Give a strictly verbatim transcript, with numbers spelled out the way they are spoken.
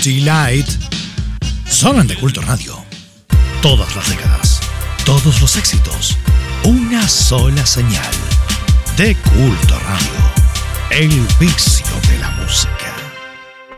Delight, sonan de Culto Radio. Todas las décadas, todos los éxitos, una sola señal. De Culto Radio, el vicio de la música.